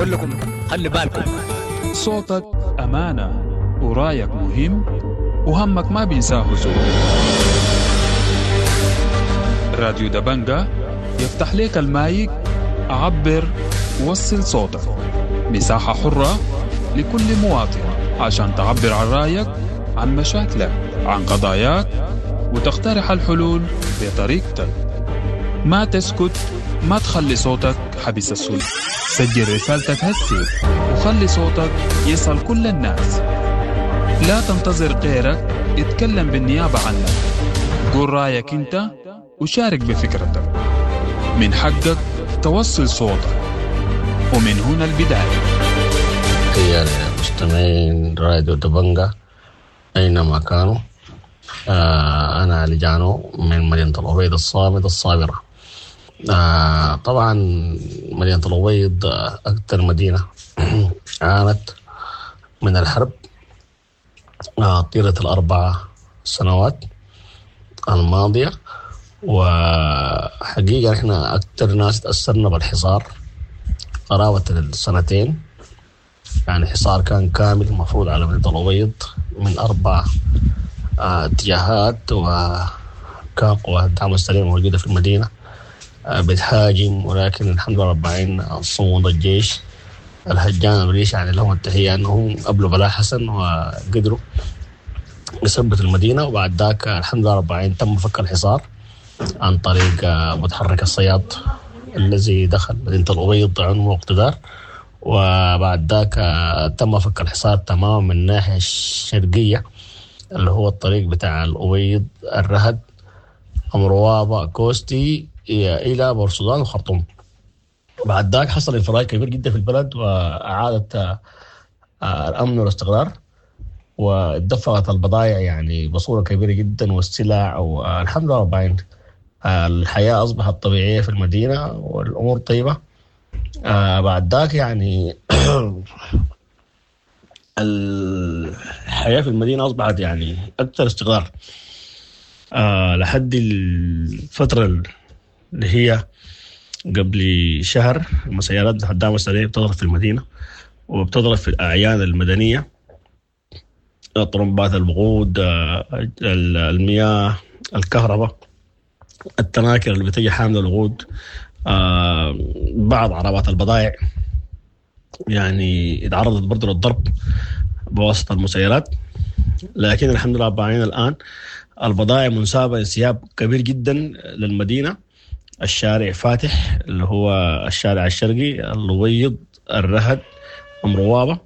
كلكم خلي بالكم. صوتك أمانة ورايك مهم وهمك ما بينساه زول. راديو دبنجة يفتح ليك المايك، عبر ووصل صوتك. مساحة حرة لكل مواطن عشان تعبر عن رايك، عن مشاكلك، عن قضاياك، وتقترح الحلول بطريقتك. ما تسكت، ما تخلي صوتك حبس السلطة. سجل رسالتك هسي وخلي صوتك يصل كل الناس. لا تنتظر غيرك اتكلم بالنيابة عنك. قول رايك انت وشارك بفكرتك. من حقك توصل صوتك، ومن هنا البداية. يا مستمعين راديو دبنجة أينما كانوا، أنا لجانو من مدينة الأبيض الصامد الصابرة. طبعا مدينة الأبيض أكثر مدينة عانت من الحرب طيلة ال4 سنوات الماضية، وحقيقة إحنا أكثر ناس تأثرنا بالحصار قرابة السنتين. يعني حصار كان كامل مفروض على مدينة الأبيض من 4 اتجاهات، وكان قوات الدعم السريع موجودة في المدينة بتهاجم، ولكن الحمد لله رب العالمين صمود الجيش الهجان الريش يعني لهم التحية أنهم قبلوا بلاء حسن وقدروا يثبت المدينة. وبعد ذاك الحمد لله رب العالمين تم فك الحصار عن طريق متحرك الصياد الذي دخل مدينة الأبيض عنه اقتدار. وبعد ذاك تم فك الحصار تماما من الناحية الشرقية اللي هو الطريق بتاع الأبيض الرهد أمروابة كوستي إلى بورسودان وخرطوم. بعد ذاك حصل انفراج كبير جدا في البلد، وأعادت الأمن والاستقرار، ودفعت البضائع يعني بصورة كبيرة جدا والسلع، والحمد لله رب العالمين الحياة أصبحت طبيعية في المدينة والأمور طيبة. بعد ذاك يعني الحياة في المدينة أصبحت يعني أكثر استقرار لحد الفترة اللي هي قبل شهر. المسيرات الدعم السريع بتضرب في المدينة وبتضرب في الأعيان المدنية، طرمبات الوقود، المياه، الكهرباء، التناكر اللي بتجي حاملة الوقود، بعض عربات البضائع يعني اتعرضت برضو للضرب بواسطة المسيرات. لكن الحمد لله رب العالمين الآن البضائع منسابة انسياب كبير جدا للمدينة. الشارع فاتح اللي هو الشارع الشرقي، الأبيض، الرهد، أمروابة،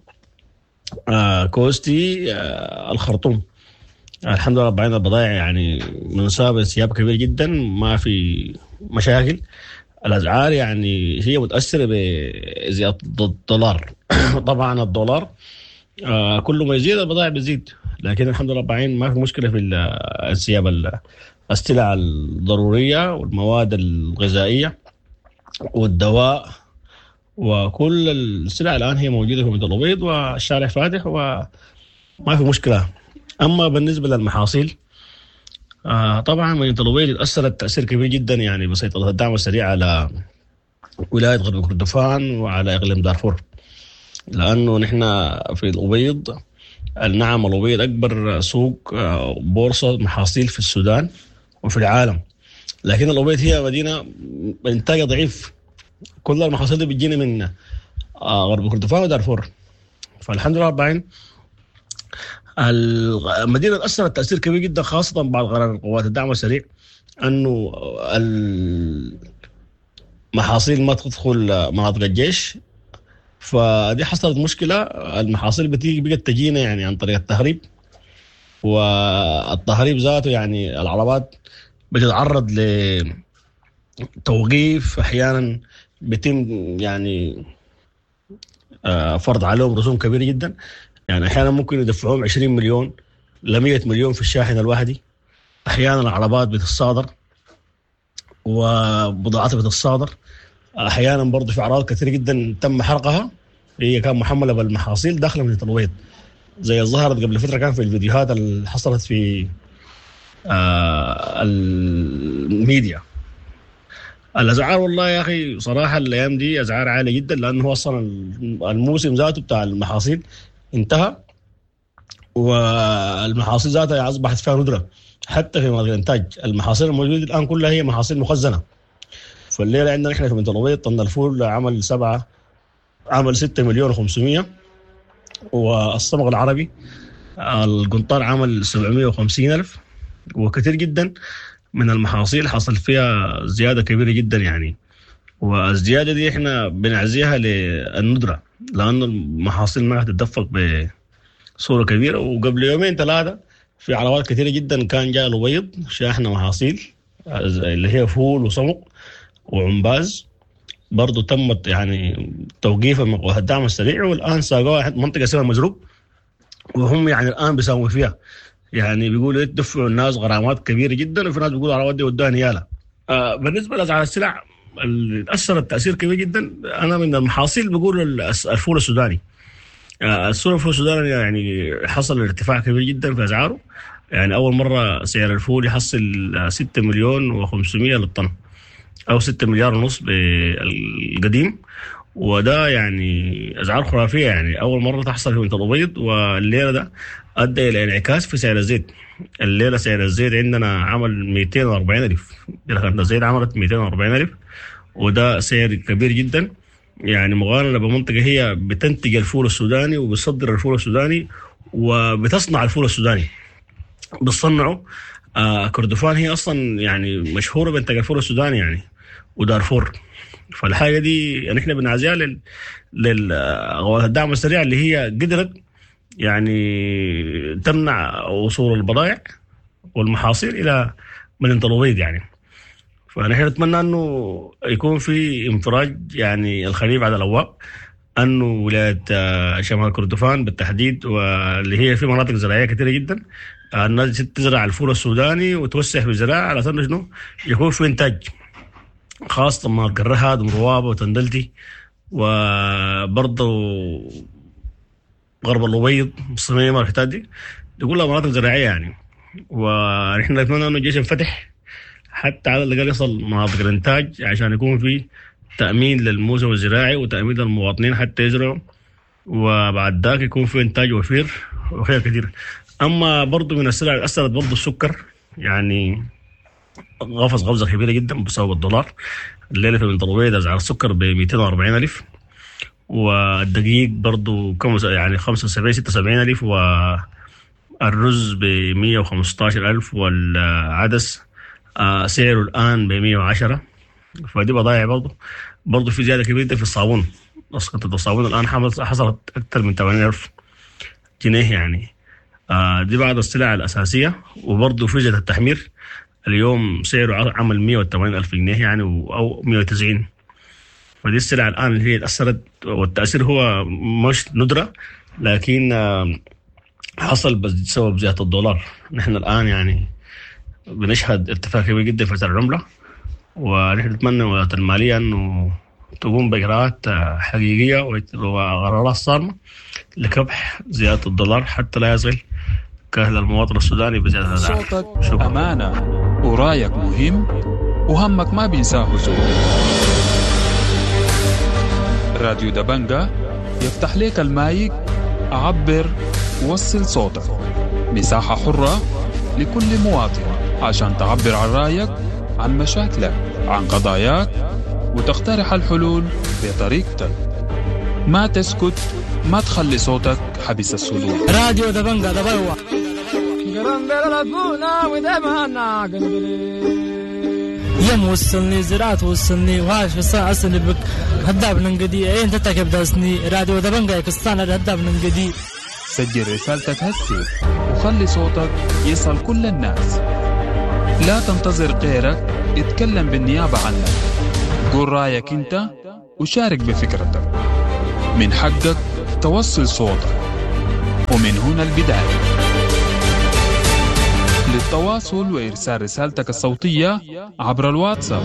كوستي، الخرطوم. الحمد لله رب العالمين البضائع يعني منسابة انسياب كبير جدا، ما في مشاكل. الأسعار يعني هي متأثرة بزيادة الدولار. طبعا الدولار كل ما يزيد البضائع بتزيد، لكن الحمد لله رب العالمين ما في مشكلة في انسياب السلع الضرورية والمواد الغذائية والدواء، وكل السلع الآن هي موجودة في مدينة الأبيض والشارع فاتح وما في مشكلة. أما بالنسبة للمحاصيل طبعا مدينة الأبيض تأثرت تأثير كبير جدا يعني بسيطرة الدعم السريع على ولاية غرب كردفان وعلى إقليم دارفور، لأنه نحن في الأبيض النعم الأبيض أكبر سوق بورصة محاصيل في السودان وفي العالم. لكن الأبيض هي مدينة إنتاجها ضعيف، كل المحاصيل دي بتجينا من غرب كردفان ودارفور. فالحمد لله رب العالمين المدينة تأثرت تأثير كبير جدا، خاصة بعد قرار قوات الدعم السريع أنه المحاصيل ما تدخل مناطق الجيش. فدي حصلت مشكلة، المحاصيل بقت تجينا يعني عن طريق التهريب، والتهريب ذاته يعني العربات بتتعرض لتوقيف، أحيانا بيتم يعني فرض عليهم رسوم كبيرة جدا. يعني أحيانا ممكن يدفعوهم 20 مليون ل 100 مليون في الشاحن الواحدي. أحيانا العربات بتتصادر وبضاعتها بتتصادر. أحيانا برضو في أعراض كثيرة جدا تم حرقها، هي كان محملة بالمحاصيل داخل مدينة الأبيض، زي ظهرت قبل فترة كان في الفيديوهات اللي حصلت في الميديا. الأسعار والله يا أخي صراحة الأيام دي أسعار عالية جدا، لأنه أصلا الموسم ذاته بتاع المحاصيل انتهى، والمحاصيل ذاتها أصبحت فيها ندرة. حتى في مناطق الإنتاج المحاصيل الموجودة الآن كلها هي محاصيل مخزنة. فالليلة عندنا إحنا في بنت الأبيض طن الفول عمل 6,500,000، والصمغ العربي القنطار عمل 750,000. وكثير جدا من المحاصيل حصل فيها زيادة كبيرة جدا يعني، والزيادة دي إحنا بنعزيها للندرة، لأن المحاصيل ما هتتدفق بصورة كبيرة. وقبل 2-3 في عربات كثيرة جدا كان جاء الأبيض شاحنة محاصيل اللي هي فول وصمغ وعنباز، برضو تمت يعني توقيف الدعم السريع، والآن ساقوها منطقة اسمها مزروق، وهم يعني الآن بيساوموا فيها. يعني بيقولوا يدفعوا الناس غرامات كبيرة جدا، وفي ناس بيقولوا العربات دي ودوها نيالة. بالنسبة لأسعار السلع اللي أثرت تأثير كبير جدا، أنا من المحاصيل بقول الفول السوداني. الفول السوداني يعني حصل ارتفاع كبير جدا في أسعاره. يعني أول مرة سعر الفول يحصل 6,500,000 للطن، أو 6,500,000 بالقديم، وده يعني أسعار خرافية. يعني أول مرة تحصل في منطقة الأبيض. والليلة ده أدى إلى انعكاس في سعر الزيت. الليلة سعر الزيت عندنا عمل 240,000، الزيت عملت 240,000، وده سعر كبير جدا يعني، مقارنة بمنطقة هي بتنتج الفول السوداني وبتصدر الفول السوداني وبتصنع الفول السوداني. بتصنعه كردفان هي أصلا يعني مشهورة بإنتاج الفول السوداني يعني، ودارفور. فالحاجة دي يعني احنا بنعزيها للدعم السريع اللي هي قدرت يعني تمنع وصول البضائع والمحاصيل إلى مدينة الأبيض يعني. فنحن نتمنى أنه يكون في انفراج يعني الخريف على الأبواب، أنه ولاية شمال كردفان بالتحديد، واللي هي في مناطق زراعية كثيرة جدا، الناس تزرع الفول السوداني وتوسع في الزراعة على أساس إنه يكون في إنتاج، خاصة مناطق الرهاد ومروابة وتندلتي، وبرضه غرب الأبيض الصميم والحتات دي كلها مناطق زراعية يعني. ونحن نتمنى أنه الجيش ينفتح حتى على الأقل يصل مناطق الإنتاج، عشان يكون في تأمين للموسم الزراعي وتأمين للمواطنين حتى يزرعوا، وبعد ذاك يكون في إنتاج وفير وخير كثير. أما برضو من السلع اللي أثرت برضو السكر، يعني غفز غفزة كبيرة جدا بسبب الدولار. الليلة في بنت الأبيض أسعار السكر ب240,000، والدقيق برضو يعني 75-76,000، والرز ب115,000، والعدس سعره الآن ب110. فدي بضائع برضو في زيادة كبيرة في الصابون. قطعة الصابون الآن حصلت أكثر من 80,000 جنيه يعني. دي بعض السلع الأساسية. وبرضو فرجة التحمير اليوم سعره عمل 180,000 جنيه يعني، أو 190. فدي السلع الآن اللي هي تأثرت، والتأثير هو مش ندرة، لكن حصل بسبب زيادة الدولار. نحن الآن يعني بنشهد ارتفاع كبير جدا في سعر العملة، ونحن نتمنى وزارة المالية أنه تقوم بإجراءات حقيقية وقرارات صارمة لكبح زيادة الدولار حتى لا يصل كاهل المواطن السوداني بزيادة الأسعار. صوتك أمانة، ورايك مهم، وهمك ما بينساه زول. راديو دبنجة يفتح لك المايك، عبر، وصل صوتك. مساحة حرة لكل مواطن عشان تعبر عن رايك، عن مشاكلك، عن قضاياك، وتقترح الحلول بطريقتك. ما تسكت، ما تخلي صوتك حبس الصدور. راديو دبنجة دبوا يم وصلني زراعة وصلني وهاش في الساعة أصلي بك هداب ننقدي انت تكب داسني. راديو دبنجة كستان هداب ننقدي. سجل رسالتك هسي وخلي صوتك يصل كل الناس. لا تنتظر غيرك يتكلم بالنيابة عنك. قول رأيك انت وشارك بفكرتك. من حقك توصل صوتك، ومن هنا البداية. للتواصل وإرسال رسالتك الصوتية عبر الواتساب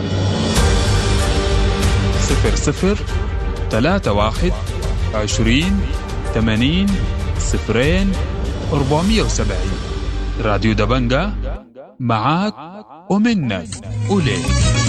00-23-80-0-470. راديو دبنجة معاك ومنك وليك.